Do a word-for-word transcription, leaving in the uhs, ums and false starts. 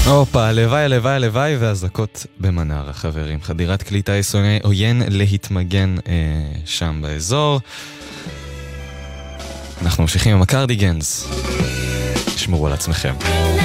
הופה, הלוואי, הלוואי, הלוואי, והזקות במנר, החברים. חדירת כלי טיס עוין להתמגן אה, שם באזור. אנחנו ממשיכים עם הקרדיגנס. שמרו על עצמכם.